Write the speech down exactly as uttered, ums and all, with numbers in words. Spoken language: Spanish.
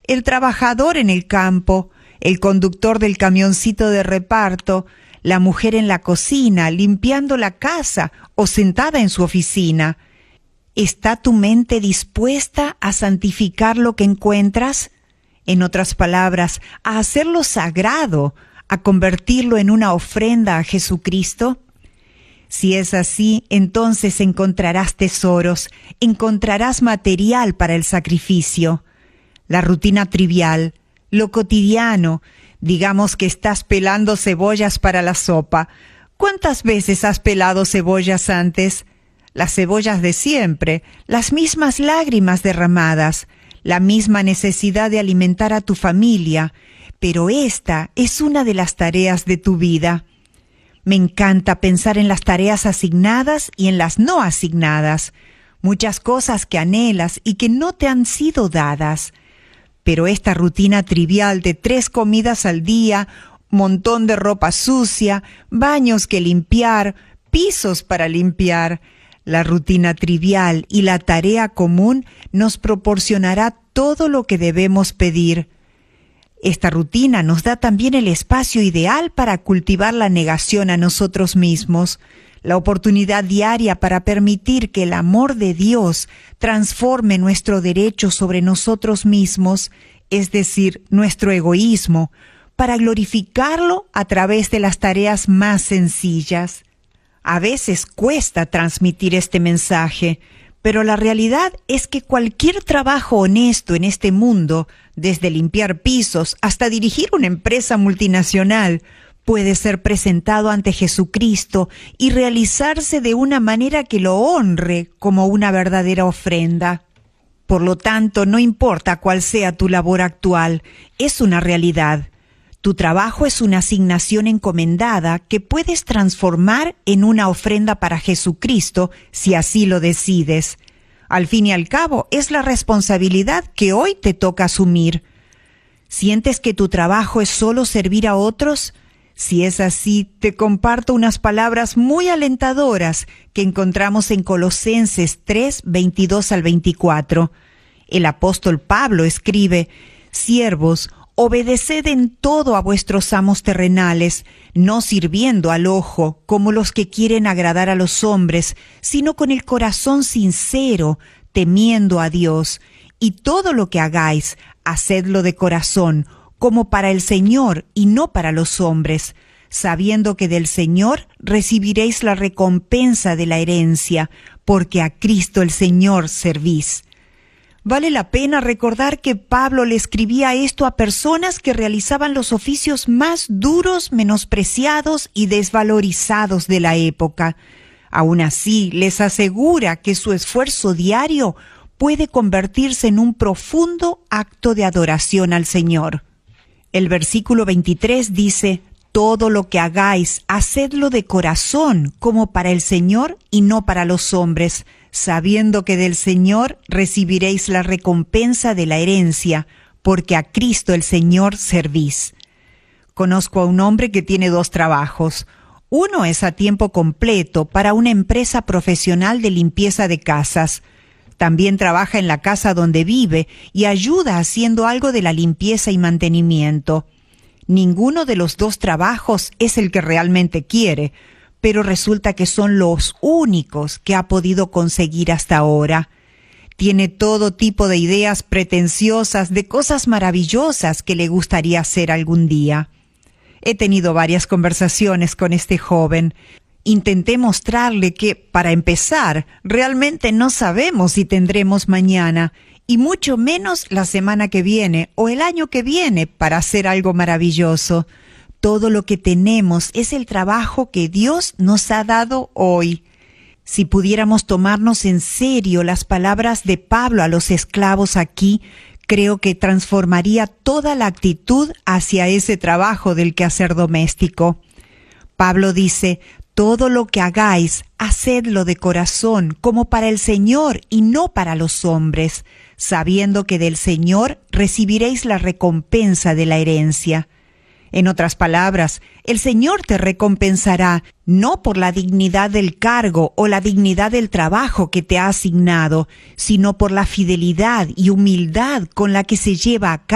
el trabajador en el campo, el conductor del camioncito de reparto, la mujer en la cocina, limpiando la casa o sentada en su oficina. ¿Está tu mente dispuesta a santificar lo que encuentras? En otras palabras, a hacerlo sagrado, a convertirlo en una ofrenda a Jesucristo. Si es así, entonces encontrarás tesoros, encontrarás material para el sacrificio. La rutina trivial, lo cotidiano, digamos que estás pelando cebollas para la sopa. ¿Cuántas veces has pelado cebollas antes? Las cebollas de siempre, las mismas lágrimas derramadas, la misma necesidad de alimentar a tu familia, pero esta es una de las tareas de tu vida. Me encanta pensar en las tareas asignadas y en las no asignadas, muchas cosas que anhelas y que no te han sido dadas. Pero esta rutina trivial de tres comidas al día, montón de ropa sucia, baños que limpiar, pisos para limpiar, la rutina trivial y la tarea común nos proporcionará todo lo que debemos pedir. Esta rutina nos da también el espacio ideal para cultivar la negación a nosotros mismos, la oportunidad diaria para permitir que el amor de Dios transforme nuestro derecho sobre nosotros mismos, es decir, nuestro egoísmo, para glorificarlo a través de las tareas más sencillas. A veces cuesta transmitir este mensaje, pero la realidad es que cualquier trabajo honesto en este mundo, desde limpiar pisos hasta dirigir una empresa multinacional, puede ser presentado ante Jesucristo y realizarse de una manera que lo honre como una verdadera ofrenda. Por lo tanto, no importa cuál sea tu labor actual, es una realidad. Tu trabajo es una asignación encomendada que puedes transformar en una ofrenda para Jesucristo si así lo decides. Al fin y al cabo, es la responsabilidad que hoy te toca asumir. ¿Sientes que tu trabajo es solo servir a otros? Si es así, te comparto unas palabras muy alentadoras que encontramos en Colosenses tres, veintidós al veinticuatro. El apóstol Pablo escribe: «Siervos, obedeced en todo a vuestros amos terrenales, no sirviendo al ojo como los que quieren agradar a los hombres, sino con el corazón sincero, temiendo a Dios. Y todo lo que hagáis, hacedlo de corazón, como para el Señor y no para los hombres, sabiendo que del Señor recibiréis la recompensa de la herencia, porque a Cristo el Señor servís». Vale la pena recordar que Pablo le escribía esto a personas que realizaban los oficios más duros, menospreciados y desvalorizados de la época. Aún así, les asegura que su esfuerzo diario puede convertirse en un profundo acto de adoración al Señor. El versículo veintitrés dice: «Todo lo que hagáis, hacedlo de corazón, como para el Señor y no para los hombres, sabiendo que del Señor recibiréis la recompensa de la herencia, porque a Cristo el Señor servís». Conozco a un hombre que tiene dos trabajos. Uno es a tiempo completo para una empresa profesional de limpieza de casas. También trabaja en la casa donde vive y ayuda haciendo algo de la limpieza y mantenimiento. Ninguno de los dos trabajos es el que realmente quiere, pero resulta que son los únicos que ha podido conseguir hasta ahora. Tiene todo tipo de ideas pretenciosas de cosas maravillosas que le gustaría hacer algún día. He tenido varias conversaciones con este joven. Intenté mostrarle que, para empezar, realmente no sabemos si tendremos mañana, y mucho menos la semana que viene o el año que viene para hacer algo maravilloso. Todo lo que tenemos es el trabajo que Dios nos ha dado hoy. Si pudiéramos tomarnos en serio las palabras de Pablo a los esclavos aquí, creo que transformaría toda la actitud hacia ese trabajo del quehacer doméstico. Pablo dice: «Todo lo que hagáis, hacedlo de corazón, como para el Señor y no para los hombres, sabiendo que del Señor recibiréis la recompensa de la herencia». En otras palabras, el Señor te recompensará no por la dignidad del cargo o la dignidad del trabajo que te ha asignado, sino por la fidelidad y humildad con la que se lleva a cabo